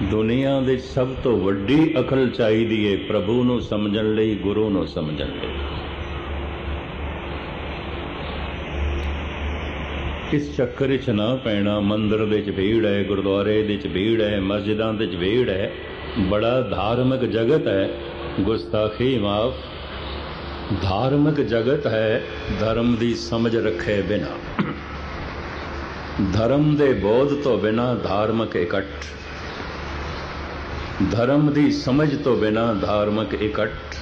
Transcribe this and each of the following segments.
दुनिया दे सब तो वड्डी अकल चाहिदी है प्रभु नूं समझण लई, गुरु नूं समझण लई। इस चक्कर च ना पैना। मंदिर दे च भीड़ है, गुरुद्वारे दे च भीड़ है, मस्जिदां दे च भीड़ है, बड़ा धार्मिक जगत है। गुस्ताखी माफ, धार्मिक जगत है। धर्म दी समझ रखे बिना, धर्म दे बोध तो बिना धार्मिक इकट्ठ, धर्म दी समझ तो बिना धार्मिक इकट्ठ,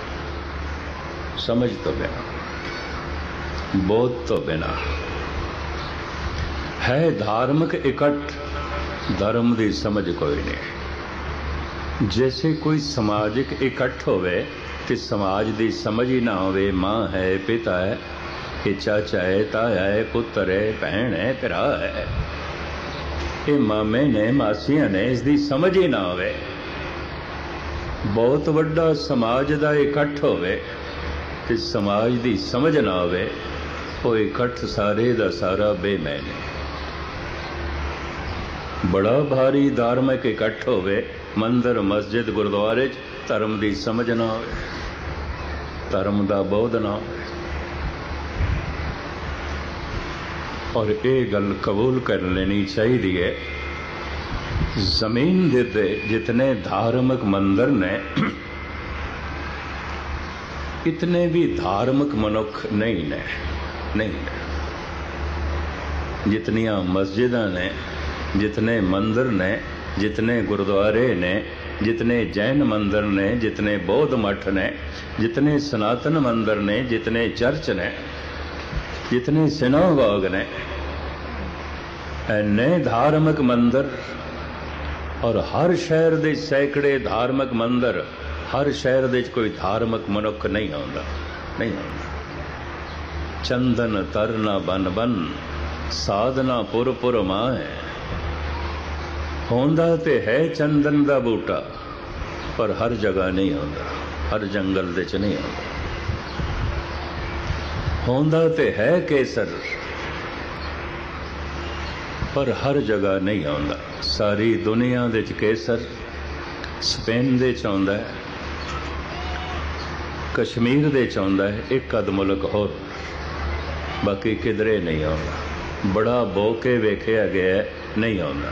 समझ तो बिना, बोध तो बिना है धार्मिक इकट्ठ, धर्म दी समझ कोई नहीं। जैसे कोई समाजिक इकट्ठ होवे ते समाज दी समझ ही ना होवे। माँ है, पिता है, ये चाचा है, ताया है, पुत्र है, भैन है, भरा है, ये मामे ने, मासियां ने, इसकी समझ ही ना होवे। बहुत वड्डा समाज दा इकट्ठ होवे ते समाज दी समझ ना होवे, वो इकट्ठ सारे दा सारा बेमैने। बड़ा भारी धार्मिक इकट्ठ होवे, मंदिर मस्जिद गुरुद्वारे च धर्म दी समझ ना होवे, धर्म दा बोध ना होवे। और ये गल कबूल कर लेनी चाहिए, जमीन दे जितने धार्मिक मंदिर ने, इतने भी धार्मिक मनुख नहीं ने, नहीं ने। जितनियां मस्जिदां ने, जितने मंदिर ने, जितने गुरुद्वारे ने, जितने जैन मंदिर ने, जितने बौद्ध मठ ने, जितने सनातन मंदिर ने, जितने चर्च ने, जितने सिनागोग ने, इन्ने धार्मिक मंदिर, और हर शहर दे सैकड़े धार्मिक मंदिर, हर शहर दे कोई धार्मिक मनुख नहीं आउंदा, नहीं आउंदा। चंदन तरना बन बन, साधना पुर पुर माए। होंदा ते है चंदन दा बूटा, पर हर जगह नहीं आउंदा, हर जंगल दे च नहीं आउंदा। होंदा ते है केसर, पर हर जगह नहीं आउंदा। सारी दुनिया दे च केसर स्पेन दे च आउंदा है, कश्मीर दे च आउंदा है, एक अध मुल्क होर, बाकी किधरे नहीं आउंदा। बड़ा बोके वेखिया गया, नहीं आउंदा।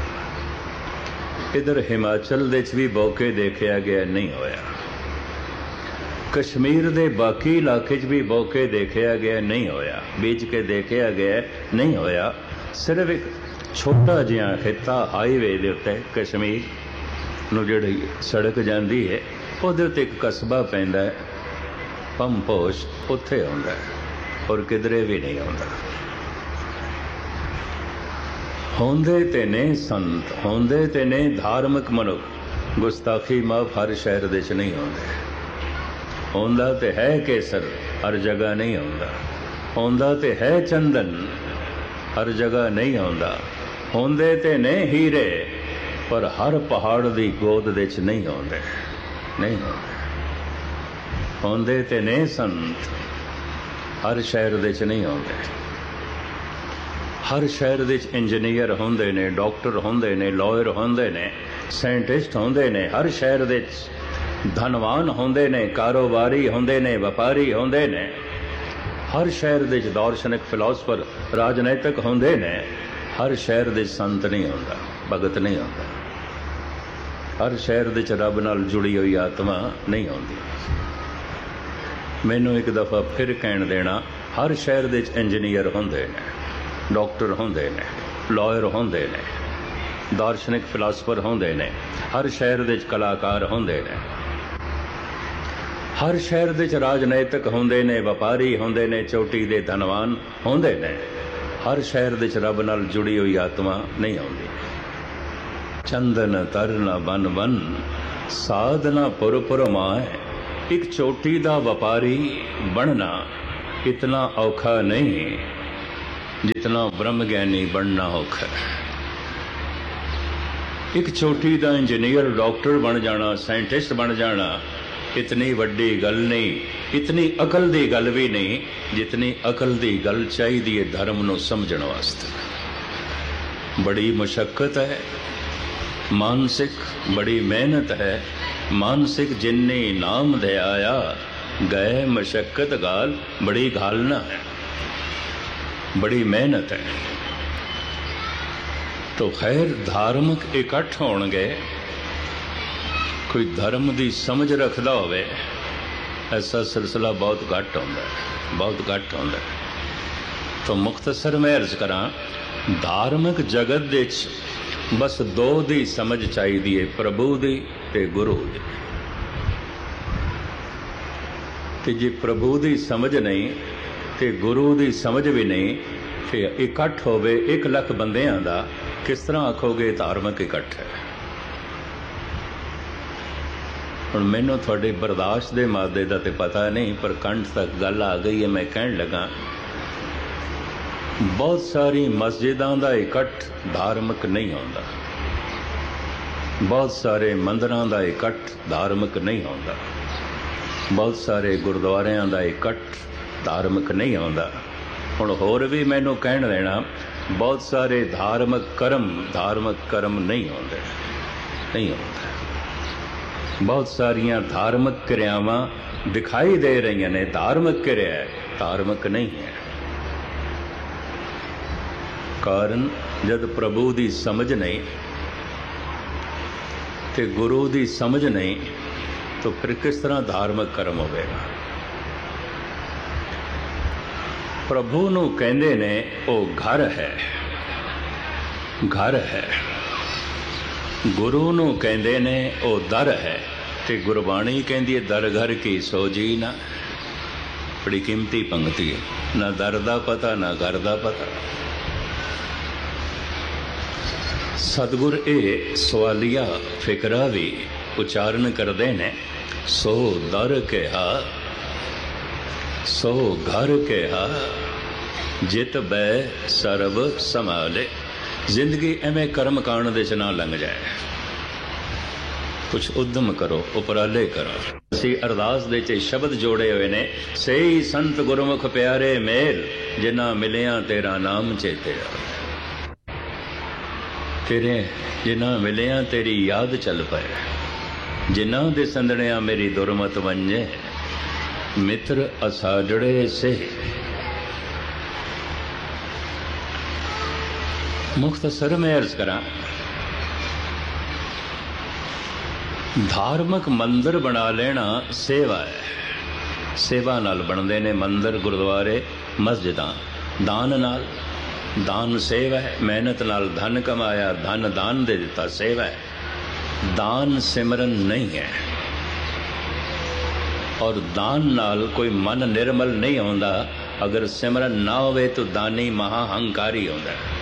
इधर हिमाचल दे च भी बोके देखिया गया, नहीं होया। कश्मीर दे बाकी इलाके च भी बोके देखिया गया, नहीं होया। बीज के देखिया गया, नहीं होया। सिर्फ एक छोटा जिहा खिता हाईवे दे उत्ते कश्मीर नूं जिहड़ी सड़क जांदी है, उहदे उत्ते एक कस्बा पैंदा है, पंपोश, उत्थे आउंदा है, और किधरे भी नहीं आउंदा। होंदे ते ने संत, होंदे ते ने धार्मिक मनुख, गुस्ताखी माफ हर शहर दे च नहीं आउंदे। होंदा ते है केसर, हर जगह नहीं आउंदा। होंदा ते है चंदन, हर जगह नहीं आउंदा। होंदे ते ने हीरे, पर हर पहाड़ दी गोद दे च नहीं आउंदे, नहीं आउंदे। होंदे ते ने संत, हर शहर दे च नहीं आउंदे। हर शहर दे च इंजीनियर होंदे ने, डॉक्टर होंदे ने, लॉयर होंदे ने, साइंटिस्ट होंदे ने। हर शहर दे च धनवान होंदे ने, कारोबारी होंदे ने, व्यापारी होंदे ने। हर शहर दे च दार्शनिक, फिलोसफर, राजनैतिक होंदे ने। हर शहर दे संत नहीं होंदा, भगत नहीं होंदा। हर शहर दे च रब नाल जुड़ी हुई आत्मा नहीं होंदी। मैनू एक दफ़ा फिर कहण देना, हर शहर दे च इंजीनियर होंदे ने, डॉक्टर होंदे ने, लॉयर होंदे ने, दार्शनिक फिलोसफर होंदे ने। हर शहर दे च कलाकार होंदे ने। हर शहर दे च राजनैतिक होंदे ने, व्यापारी होंदे ने, चोटी दे धनवान होंदे ने। हर शहर दे च रब नाल जुड़ी हुई आत्मा नहीं आउंदी। चंदन तरना बन बन, साधना पुर पुर माए। एक चोटी दा व्यापारी बनना इतना औखा नहीं जितना ब्रह्म ज्ञानी बनना औखा है। एक चोटी दा इंजीनियर, डॉक्टर बन जाना, साइंटिस्ट बन जाना इतनी वड्डी गल नहीं, इतनी अकल दी गल भी नहीं जितनी अकल दी गल चाहिदी है धर्म नूं समझण वास्ते। बड़ी मुशक्कत है, मानसिक बड़ी मेहनत है, मानसिक जिन्नी नाम दे आया, गए मशक्कत गाल बड़ी घालना है, बड़ी मेहनत है। तो खैर धार्मिक इकट्ठ होणगे, कोई धर्म की समझ रखता होवे, ऐसा सिलसिला बहुत घट होंदा है, बहुत घट होंदा है। तो मुख्तसर मैं अर्ज करा, धार्मिक जगत दे बस दो दी समझ चाहिए है, प्रभु दी ते गुरु दी। ते जे प्रभु दी समझ नहीं ते गुरु दी समझ भी नहीं, फिर इकट्ठ होवे 1 लाख बंदियां दा, किस तरह आखोगे धार्मिक इकट्ठ है। हुण मैनूं तुहाडे बर्दाश्त दे मादे दा ते पता नहीं, पर कंठ तक गल आ गई है। मैं कहण लगा, बहुत सारी मस्जिदां दा इकट्ठ धार्मिक नहीं होंदा, बहुत सारे मंदिरां दा इकट्ठ धार्मिक नहीं होंदा, बहुत सारे गुरुद्वारियां दा इकट्ठ धार्मिक नहीं होंदा। हुण होर भी मैनूं कहण देना, बहुत सारे धार्मिक कर्म नहीं होंदे, नहीं होंदे। बहुत सारियां धार्मिक क्रियावां दिखाई दे रही ने धार्मिक क्रिया है, धार्मिक नहीं है। कारण जद प्रभु दी समझ नहीं ते गुरु दी समझ नहीं, तो फिर किस तरह धार्मिक कर्म होवेगा। प्रभु नूं कहंदे ने ओ घर है, घर है। गुरु नूं कहंदे ने ओ दर है, ते गुरबाणी कहंदी है दर घर की सोजी ना। बड़ी कीमती पंक्ति है, ना दर दा पता ना घर दा पता। सतगुर ए सवालिया फिकरा भी उच्चारण करते ने, सो दर कहा सो घर कहा, जित बै सर्व संभाले। जिंदगी एवें कर्म कांड दे च ना लंघ जाए, कुछ उद्यम करो, उपराले करो। असी अरदास दे च शब्द जोड़े हुए ने, सही संत गुरमुख प्यारे मेल, जिन्ना मिलिया तेरा नाम चेते आवे। तेरे जिन्ना मिलिया तेरी याद चल पाए, जिन्ना दे संदणिया मेरी दुरमत वंजे। मित्र असाजड़े से मुख्तसर में अर्ज करा, धार्मिक मंदिर बना लेना सेवा है। सेवा नाल बनते ने मंदिर, गुरुद्वारे, मस्जिदां। दान नाल, दान सेवा है। मेहनत नाल धन कमाया, धन दान दे दिता, सेवा है। दान सिमरन नहीं है। और दान नाल कोई मन निर्मल नहीं होता। अगर सिमरन ना होवे तो दानी महा हंकारी होता है,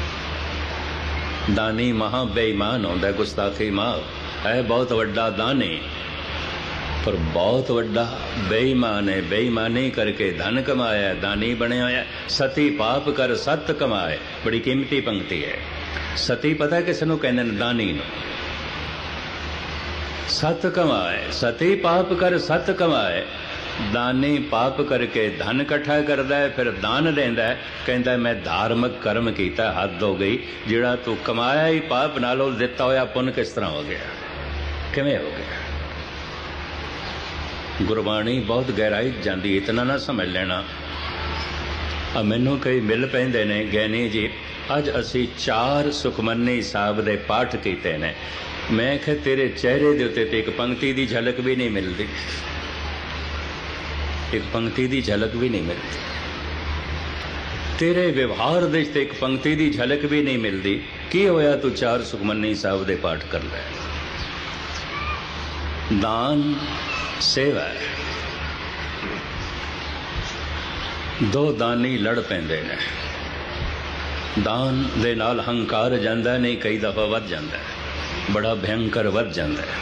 दानी महा बेईमान होता है, गुस्ताखी माफ है। बहुत वड्डा दानी पर बहुत वड्डा बेईमान है। बेईमानी करके धन कमाया, दानी बने होया। सती पाप कर सत कमाए, बड़ी कीमती पंक्ति है। सती पता किस नूं कहंदे ने? दानी नूं। सत कमाए, सती पाप कर सत कमाए। दानी पाप करके धन इकट्ठा करता है, फिर दान देंदा है, कहता है मैं धार्मिक कर्म किया, हद हो गई। जिहड़ा तू कमाया ही पाप नालों दिता होया पुन किस तरह हो गया, किवें हो गया? गुरबाणी बहुत गहराई जाती, इतना ना समझ लेना। मैनू कई मिल पैंदे ने, गैनी जी अज असी 4 सुखमनी साहब दे पाठ कीते ने। मैं आख्या तेरे चेहरे दे उत्ते ते एक पंक्ति दी झलक भी नहीं मिलती, एक पंक्ति दी झलक भी नहीं मिलती। तेरे व्यवहार दे ते एक पंक्ति दी झलक भी नहीं मिलती। की होया तू 4 सुखमनी साहब दे पाठ कर ले? दान सेवा है। 2 दानी लड़ पैंदे ने। दान दे नाल हंकार जांदा नहीं, कई दफा वध जांदा है, बड़ा भयंकर वध जांदा है।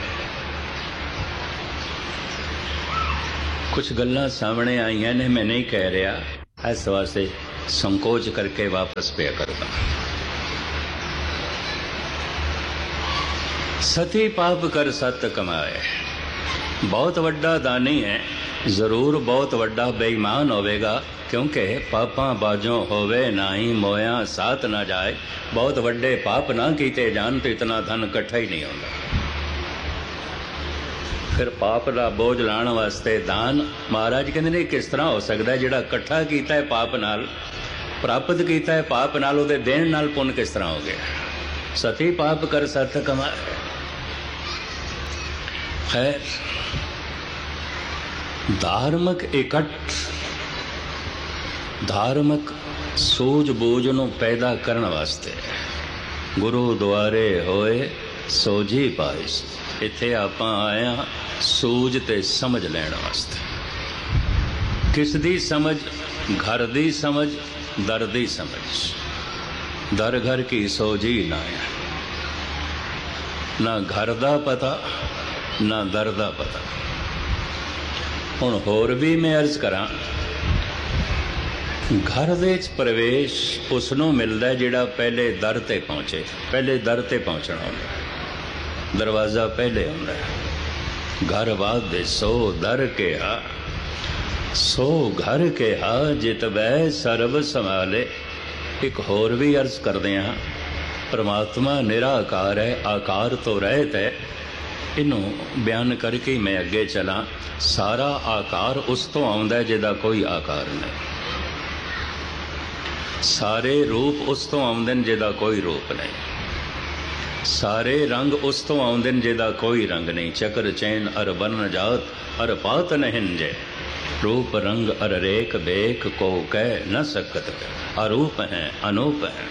कुछ गल्लां सामने आईयां ने, मैं नहीं कह रहा, इस वास्ते संकोच करके वापस पे करदा। सती पाप कर सत कमाए। बहुत वड्डा दानी है, जरूर बहुत वड्डा बेईमान होवेगा, क्योंकि पापां बाजों होवे नाही मोया साथ ना जाए। बहुत वड्डे पाप ना कीते जान तो इतना धन इकट्ठा ही नहीं होता। फिर पाप का बोझ लाने वास्ते दान महाराज कहते ने किस तरह हो सकता है, जिहड़ा इकट्ठा कीता है पाप नाल, प्राप्त किया है पाप नाल, उहदे देण नाल पुण्य किस तरह हो गया। सती पाप कर सत कमाए। खैर, धार्मिक इकट्ठ, धार्मिक सूझ-बूझ नूं पैदा करने वास्ते गुरु द्वारे होए सोझी पाइस। इत्थे आपां आए हां सूझ ते समझ लैण वास्ते। किस दी समझ? घर दी समझ, दर दी समझ। दर घर की सोझी ना है, ना घर दा पता ना दर दा पता। हुण होर भी मैं अर्ज करां, घर दे च प्रवेश उसनों मिलता है जिहड़ा पहले दर ते पहुंचे। पहले दर ते पहुंचना होंदा, दरवाजा पहले होंदा है। घर वादे सो दर के हा, सो घर के हा, जित वै सर्ब संभाले। एक होर भी अर्ज करते हैं, परमात्मा निराकार है, आकार तो रहत है। इनू बयान करके मैं अगे चला। सारा आकार उस तो आउंदा है जिहदा कोई आकार नहीं। सारे रूप उस तो आउंदे ने जिहदा कोई रूप नहीं। सारे रंग उस तो आउंदे ने जिहदा कोई रंग नहीं। चक्र चैन अर बन जात अर पात नहिंजे। रूप रंग अर रेख बेख को कह न सकत। अरूप हैं अनूप हैं।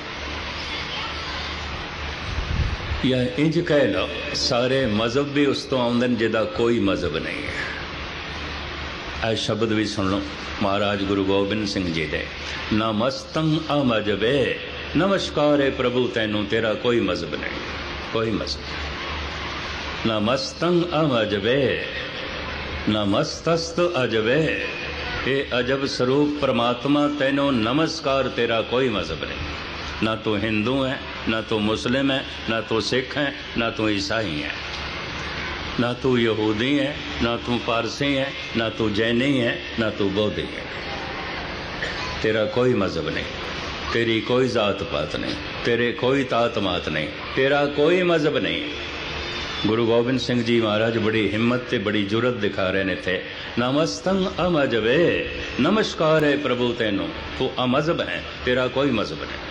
या इंज कह लो, सारे मजहब भी उस तो आउंदे ने जिहदा कोई मजहब नहीं है। ऐ शब्द भी सुन लो महाराज गुरु गोबिंद सिंह जी दे। नमस्तं अमजबे, नमस्कार है प्रभु तैनू, तेरा कोई मजहब नहीं, कोई मजहब। नमस्तं अमजबे, नमस्तस्त अजबे। ये अजब स्वरूप परमात्मा तैनू नमस्कार, तेरा कोई मजहब नहीं। ना तो हिंदू है, ना तो मुस्लिम है, ना तो सिख है, ना तो ईसाई है, ना तो यहूदी है, ना तो पारसी है, ना तो जैनी है, ना तो बौद्धि है। तेरा कोई मजहब नहीं, तेरी कोई जात पात नहीं, तेरे कोई तात मात नहीं, तेरा कोई मजहब नहीं। गुरु गोबिंद सिंह जी महाराज बड़ी हिम्मत ते बड़ी जुरत दिखा रहे ने थे। नमस्तं अमजबे, नमस्कार है प्रभु तैनू, तू अमजहब है, तेरा कोई मजहब नहीं।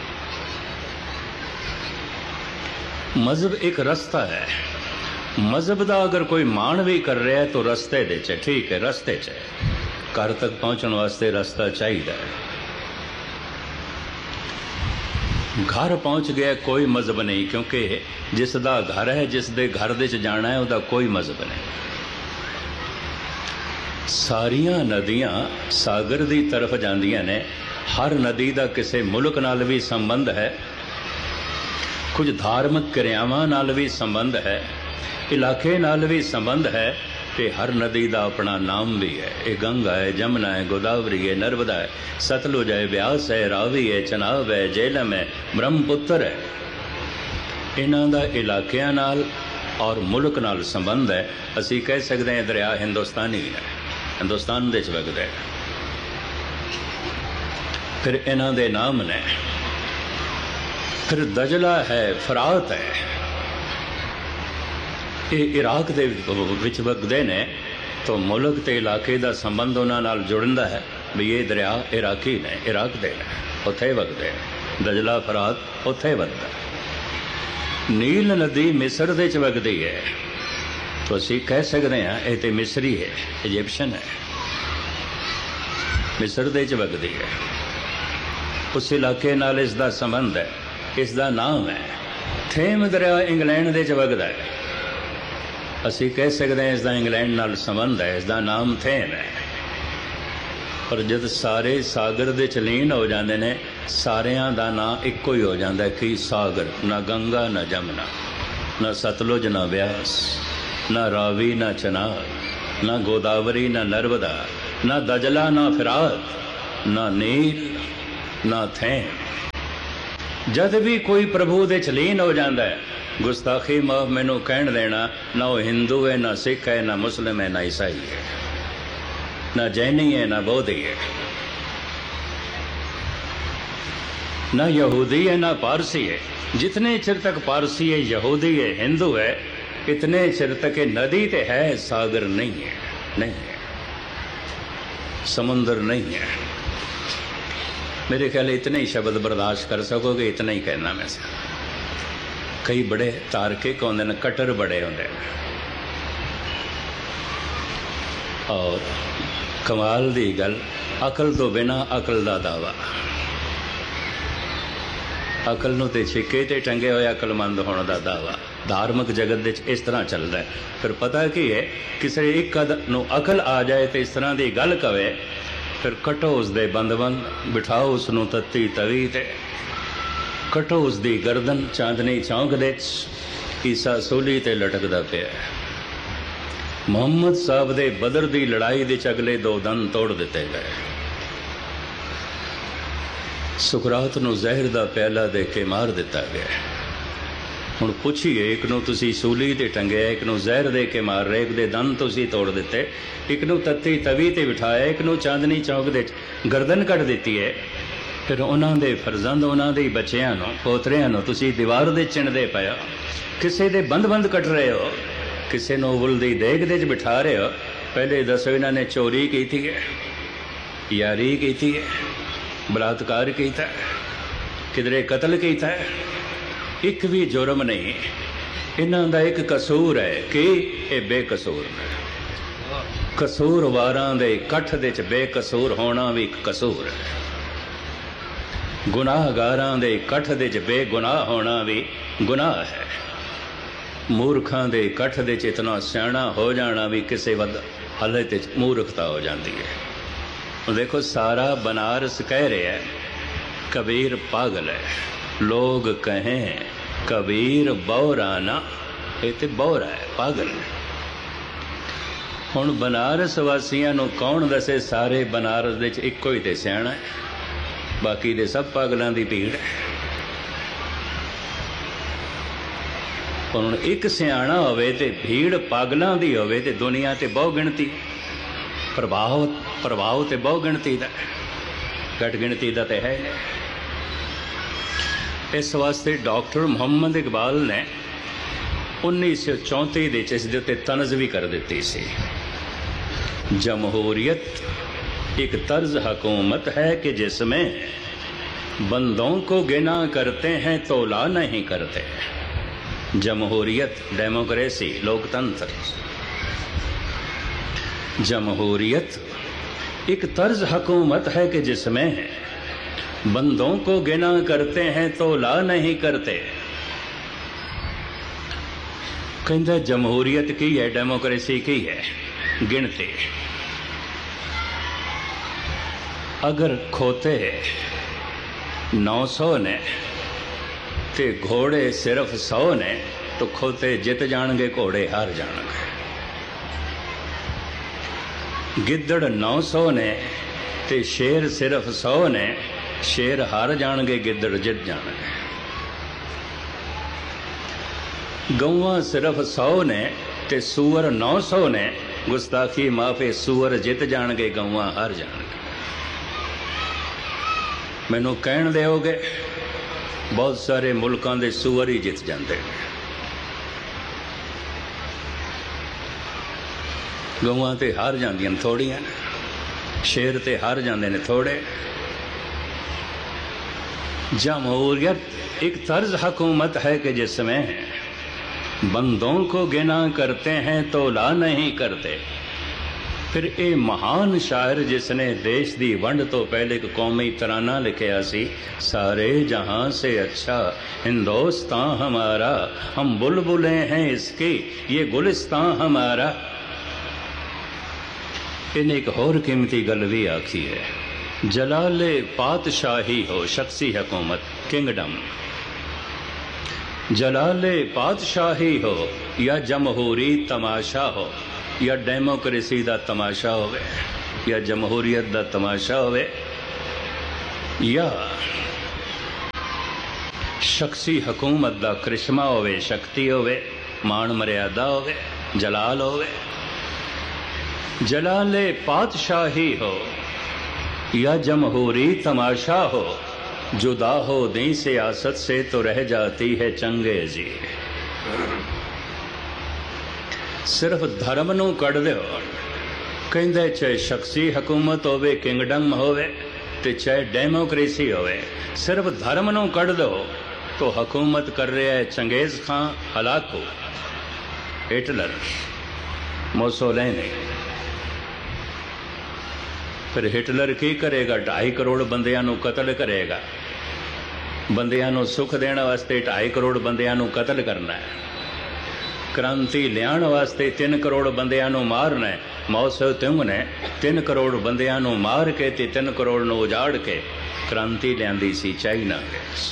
मजहब एक रस्ता है। मजहब का अगर कोई मान भी कर रहा है तो रस्ते दे च, ठीक है, रस्ते च घर तक पहुंचने वास्ते रस्ता चाहिए। घर पहुंच गया कोई मजहब नहीं, क्योंकि जिसदा घर है, जिस दे घर दे च जाना है, उसदा कोई मजहब नहीं। सारियां नदियां सागर दी तरफ जांदियां ने। हर नदी का किसी मुल्क नाल भी संबंध है, कुछ धार्मिक क्रियावां नाल भी संबंध है, इलाके नाल भी संबंध है, ते हर नदी का अपना नाम भी है। ये गंगा है, जमुना है, गोदावरी है, नर्मदा है, सतलुज है, ब्यास है, रावी है, चनाब है, झेलम है, ब्रह्मपुत्र है। इन्हां दा इलाकियां नाल और मुल्क नाल संबंध है। असी कह सकते हैं दरिया हिंदुस्तानी है, हिंदुस्तान दे च वगदा है। फिर इन्हां दे नाम ने। फिर दजला है, फरात है, ये इराक दे विच वगदे ने। तो मुल्क ते इलाके का संबंध उन्हां नाल जुड़दा है भी ये दरिया इराकी ने, इराक दे ने, उत्थे वगदे। दजला फरात उत्थे वगदा। नील नदी मिस्र दे च वगदी है, तो असी कह सकते हैं ये तो मिस्री है, इजिप्शियन है, मिस्र दे च वगदी है। उस इलाके नाल इसका संबंध है, इसका नाम है। थेम दरिया इंग्लैंड दे च वगदा है, असी कह सकते हैं इसका इंग्लैंड नाल संबंध है, इसका नाम थेम है। पर जब सारे सागर दे लीन हो जाते हैं, सारियां दा नाम इक्को ही हो जाता है कि सागर। ना गंगा ना जमुना, ना सतलुज ना ब्यास, ना रावी ना चनाब, ना गोदावरी ना नर्मदा, ना दजला ना फिरात, ना नील ना थेम। जद भी कोई प्रभु दे लीन हो जाता है, गुस्ताखी माफ मैनू कहन देना, ना वो हिंदू है, ना सिख है, ना मुस्लिम है, ना ईसाई है, ना जैनी है, ना बौद्धि है। ना यहूदी है ना पारसी है। जितने चिर तक पारसी है, यहूदी है, हिंदू है, इतने चिर तक नदी तो है, सागर नहीं है, नहीं है, समुंदर नहीं है। मेरे ख्याल इतने ही शब्द बर्दाश्त कर सकोगे, इतना ही कहना मैं से। कई बड़े तार्किक होंगे न, कट्टर बड़े होंगे, और कमाल दी गल, अकल तो बिना अकल दा दावा। अकल नूं ते छिके ते टंगे होए अकलमंद होने का दावा धार्मिक जगत विच इस तरह चलता है। फिर पता की है, किसी एक नूं अकल आ जाए तो इस तरह की गल कवे, फिर कटो उसदे बंद बिठाओ उसनूं तत्ती तवी ते, कटो उसदी गर्दन चांदनी चौंक दे ईसा सूली ते लटकदा पिया। मुहम्मद साहब दे बदर दी लड़ाई दे अगले 2 दंद तोड़ दिते गए। सुकरात नूं जहर दा प्याला दे के मार दिता गया। हुण पुछिए, एक नूं तुसीं सूली ते टंगिया, एक नूं जहर दे के मार रहे, एक दे दंद तुसीं तोड़ दिते, एक नूं तत्ती तवी ते बिठाया, एक नूं चांदनी चौक दे गर्दन कट दिती है। फिर उन्हां दे फरजंद, उन्हां दे बच्चियां नूं, पोतरियां नूं तुसीं दीवार दे चिणदे पए हो, किसे दे बंद कट रहे हो, किसे नूं उबल दी देग दे बिठा रहे हो। पहले दसो, इन्हां ने चोरी कीती है, यारी कीती है, बलात्कार किया, किधरे कतल किया, एक भी जुर्म नहीं। इन्हां दा एक कसूर है कि ये बेकसूर ने। कसूरवारां दे कठ दे च बेकसूर होना भी एक कसूर है। गुनाहगारां दे कठ दे च बेगुनाह होना भी गुनाह है। मूर्खां दे कठ दे च इतना सियाणा हो जाना भी किसी हालत च मूर्खता हो जाती है। देखो, सारा बनारस कह रहे हैं कबीर पागल है, लोग कहें कबीर बौराना, ये तो बौरा है, पागल है। हुण बनारस वासियां नूं कौन दसे, सारे बनारस दे च इक्को ही ते सियाणा है, बाकी दे सब पागलों की भीड़ है। हुण एक सियाणा होवे ते भीड़ पागलों की होवे ते दुनिया ते बहु गिणती, प्रभाव तो बहु गिणती का, घट गिणती का तो है। इस वास्ते डॉक्टर मुहम्मद इकबाल ने 1934 इसके उत्ते तनज़ भी कर दी सी। जमहूरियत एक तर्ज हुकूमत है कि जिसमें बंदों को गिना करते हैं तोला नहीं करते। जमहूरियत, डेमोक्रेसी, लोकतंत्र। जमहूरियत एक तर्ज हुकूमत है कि जिसमें बंदों को गिना करते हैं तोला नहीं करते। कहता जमहूरियत की है, डेमोक्रेसी की है, गिनते। अगर खोते 900 ने ते घोड़े सिर्फ 100 ने तो खोते जित जाणगे, घोड़े हार जाणगे। गिद्दड़ 900 ने ते शेर सिर्फ 100 ने, शेर हार जाणगे, गिद्दड़ जित जाणगे। गौवां सिर्फ 100 ने ते सूअर 900 ने, गुस्ताखी माफे, सूअर जित जाणगे, गौवां हार जाणगे। मैनू कहण दिओगे, बहुत सारे मुल्कां दे सूअर ही जित जाते हैं, गौवां ते हार जांदियां थोड़ियां, शेर ते हार जांदे ने थोड़े। जमहूरियत एक तर्ज हुकूमत है कि जिसमें बंदों को गिना करते हैं तोला नहीं करते। फिर ये महान शायर जिसने देश दी वंड तो पहले एक कौमी तराना लिखिया सी, सारे जहां से अच्छा हिंदुस्तान हमारा, हम बुलबुलें हैं इसकी, ये गुलिस्तान हमारा। इन्हें एक होर कीमती गल भी आखी है, जलाले पातशाही हो, शख्सी हुकूमत, किंगडम। जलाले पातशाही हो या जमहूरी तमाशा हो, या डेमोक्रेसी का तमाशा हो, या जमहूरीयत का तमाशा हो, या शख्सी हुकूमत का करिश्मा हो, शक्ति हो, मान मर्यादा हो, जलाल हो। जलाले पातशाही हो या जमहूरी तमाशा हो, जुदा हो दी सियासत से तो रह जाती है चंगेजी। सिर्फ धर्म नूं कढ़ दिओ, कहंदे चाहे शख्सी हुकूमत होवे, किंगडम होवे ते चाहे डेमोक्रेसी होवे, सिर्फ धर्म नूं कढ़ दो तो हुकूमत कर रहा है चंगेज खां, हलाकू, हिटलर, मोसोलिनी। फिर हिटलर की करेगा? 2.5 करोड़ बंदियां नूं कतल करेगा। बंदियां नूं सुख देने वास्ते 2.5 करोड़ बंदियां नूं कतल करना है। क्रांति लियाण वास्ते 3 करोड़ बंदियां नूं मारना है। माओ से तुंग ने 3 करोड़ बंदियां नूं मार के ते 3 करोड़ नूं उजाड़ के क्रांति लियांदी सी चाइना विच।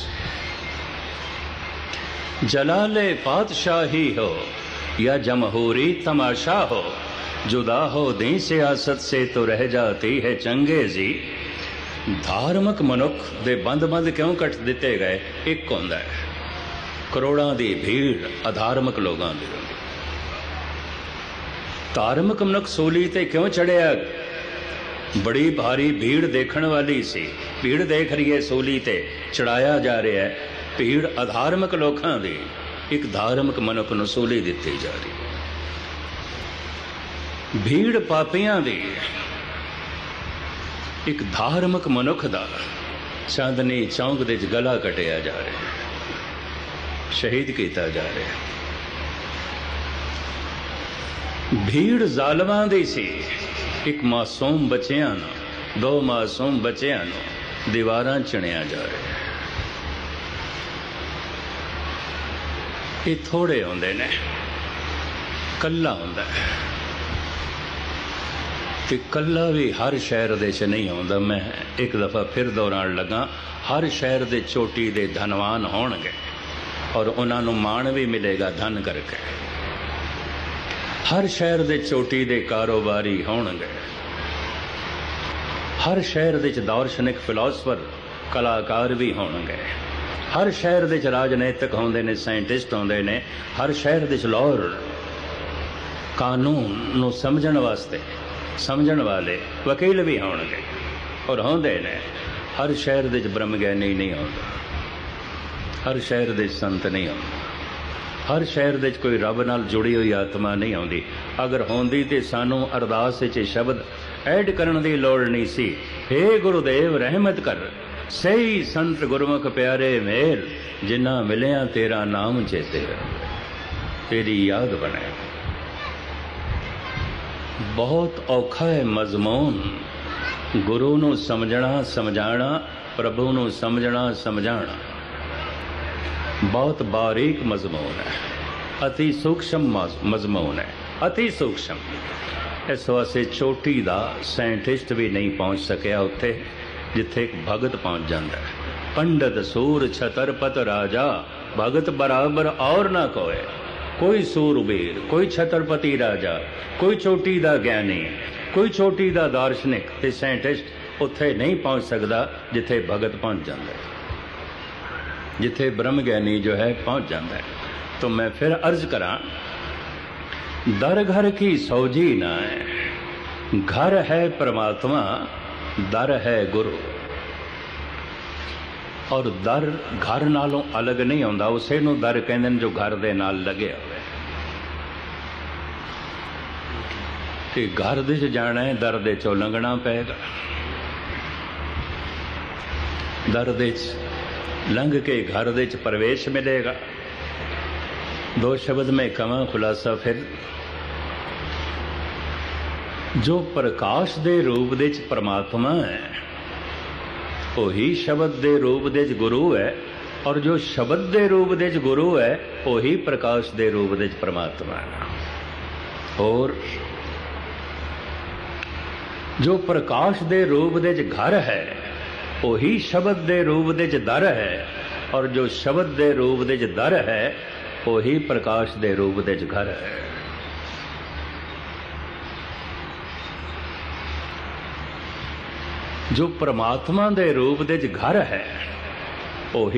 जलाले पातशाही हो या जमहूरी तमाशा हो, जुदा हो दी सियासत से तो रह जाती है चंगेजी। धार्मिक मनुख दे बंद बंद क्यों कट दिते गए? एक होंदा है करोड़ां दी भीड़ अधार्मिक लोगों की। धार्मिक मनुख सूली ते क्यों चढ़िया? बड़ी भारी भीड़ देखण वाली सी, भीड़ देख रही है, सूली ते चढ़ाया जा रहा है। भीड़ अधार्मिक लोगों की, एक धार्मिक मनुख नूं सूली दिती जा रही। भीड़ पापियां दी, एक धार्मिक मनुख दा चांदनी चौंक दे गला कटिया जा रहा है, शहीद किया जा रहा है। भीड़ जालमां दी सी, एक मासूम बच्चियां नूं, 2 मासूम बच्चियां नूं दीवारां चिणिया जा रहा है। ये थोड़े होंदे ने, कल्ला होंदा है ते कल्ला भी हर शहर दे च नहीं होंदा। मैं एक दफ़ा फिर दोहराण लगा, हर शहर दे चोटी दे धनवान होणगे और उन्हां नूं माण भी मिलेगा धन करके। हर शहर दे चोटी दे कारोबारी होणगे। हर शहर दे दार्शनिक फिलोसफर कलाकार भी होणगे। हर शहर दे राजनीतिक होंदे ने, साइंटिस्ट होंदे ने। हर दे दे लॉयर, कानून नूं समझण वास्ते समझण वाले वकील भी होणगे और होंदे ने। हर शहर दे ब्रह्मज्ञानी नहीं होंदा, हर शहर दे संत नहीं होंदा, हर शहर दे कोई रब नाल जुड़ी हुई आत्मा नहीं आउंदी। अगर होंदी ते सानू अरदास विच शब्द ऐड करन दी लोड़ नहीं सी। हे गुरुदेव रहमत कर, सही संत गुरमुख प्यारे मेल, जिन्ना मिलिया तेरा नाम चेते, तेरी याद बने। बहुत औखा है मजमून गुरु नूं समझना समझाना, प्रभु नूं समझना समझाना। बहुत बारीक मजमून है, अति सूक्ष्म मजमून है, अति सूक्ष्म। इस वास्ते चोटी का साइंटिस्ट भी नहीं पहुँच सकिया उत्थे जिथे एक भगत पहुँच जाता है। पंडित सूर छतरपत राजा, भगत बराबर और ना कोई। कोई सूरबीर, कोई छतरपति राजा, कोई चोटी का ज्ञानी, कोई चोटी का दार्शनिक ते साइंटिस्ट उत्थे नहीं पहुँच सकता जिथे भगत पहुँच जाता है, जिथे ब्रह्म ज्ञानी जो है पहुँच जाता है। तो मैं फिर अर्ज करा, दर घर की सौजी ना है, घर है परमात्मा, दर है गुरु। और दर घर नालों अलग नहीं होंदा, उसे नूं दर कहंदे ने जो घर दे नाल लगे हुए। ते घर दे च जाना है, दर दे चों लंघना पेगा। दर दे च लंघ के घर दे च प्रवेश मिलेगा। 2 शब्द में कवां खुलासा फिर, जो प्रकाश दे रूप दे च परमात्मा है वही शब्द दे रूप दे च गुरु है, और जो शब्द दे रूप दे च गुरु है वही प्रकाश दे रूप दे च परमात्मा है। और जो प्रकाश दे रूप दे च घर है वही शब्द दे रूप दे च दर है, और जो शब्द दे रूप दे च दर है वही प्रकाश दे रूप दे च घर है। जो परमात्मा दे रूप दे च घर है वही